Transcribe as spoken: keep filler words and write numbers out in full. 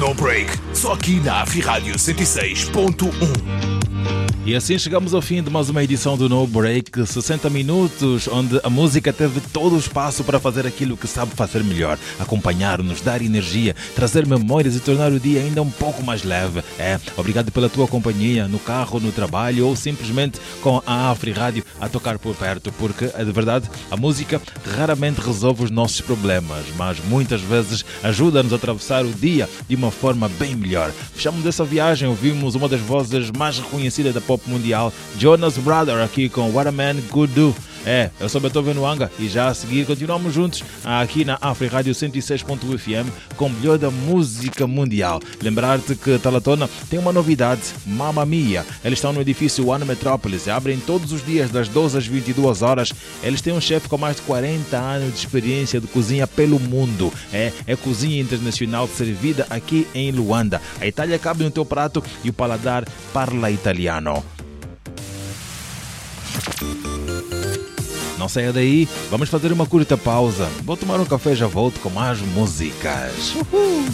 No Break, só aqui na Afrirádio cento e seis ponto um. E assim chegamos ao fim de mais uma edição do No Break, sessenta minutos, onde a música teve todo o espaço para fazer aquilo que sabe fazer melhor, acompanhar-nos, dar energia, trazer memórias e tornar o dia ainda um pouco mais leve. É, obrigado pela tua companhia no carro, no trabalho ou simplesmente com a Afrirádio a tocar por perto, porque, de verdade, a música raramente resolve os nossos problemas, mas muitas vezes ajuda-nos a atravessar o dia de uma forma bem melhor. Fechamos essa viagem, ouvimos uma das vozes mais reconhecidas da pop mundial, Jonas Brother, aqui com What a Man Could Do. É, eu sou Beethoven Wanga e já a seguir continuamos juntos aqui na Afrirádio cento e seis ponto um F M com o melhor da música mundial. Lembrar-te que Talatona tem uma novidade, Mamma Mia. Eles estão no edifício One Metropolis e abrem todos os dias das doze às vinte e duas horas. Eles têm um chefe com mais de quarenta anos de experiência de cozinha pelo mundo. É, é cozinha internacional servida aqui em Luanda. A Itália cabe no teu prato e o paladar parla italiano. Não saia daí, vamos fazer uma curta pausa. Vou tomar um café e já volto com mais músicas. Uhul.